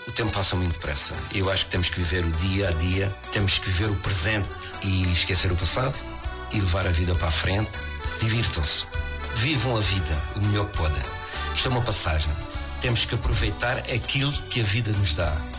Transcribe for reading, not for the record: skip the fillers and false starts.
O tempo passa muito depressa. Eu acho que temos que viver o dia a dia, temos que viver o presente e esquecer o passado e levar a vida para a frente. Divirtam-se. Vivam a vida o melhor que podem. Isto é uma passagem. Temos que aproveitar aquilo que a vida nos dá.